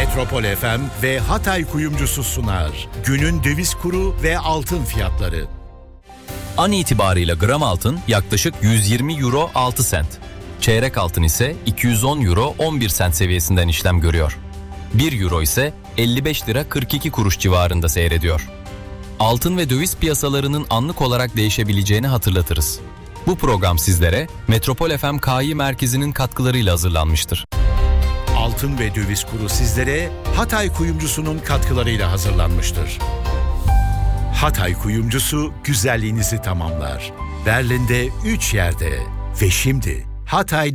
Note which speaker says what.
Speaker 1: Metropol FM ve Hatay Kuyumcusu sunar. Günün döviz kuru ve altın fiyatları.
Speaker 2: An itibarıyla gram altın yaklaşık 120 euro 6 sent. Çeyrek altın ise 210 euro 11 sent seviyesinden işlem görüyor. 1 euro ise 55 lira 42 kuruş civarında seyrediyor. Altın ve döviz piyasalarının anlık olarak değişebileceğini hatırlatırız. Bu program sizlere Metropol FM KI Merkezi'nin katkılarıyla hazırlanmıştır.
Speaker 1: Altın ve döviz kuru sizlere Hatay Kuyumcusu'nun katkılarıyla hazırlanmıştır. Hatay Kuyumcusu güzelliğinizi tamamlar. Berlin'de 3 yerde ve şimdi Hatay